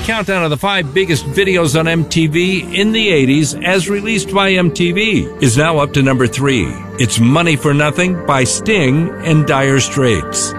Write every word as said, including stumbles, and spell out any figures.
countdown of the five biggest videos on M T V in the eighties as released by M T V is now up to number three. It's Money for Nothing by Sting and Dire Straits.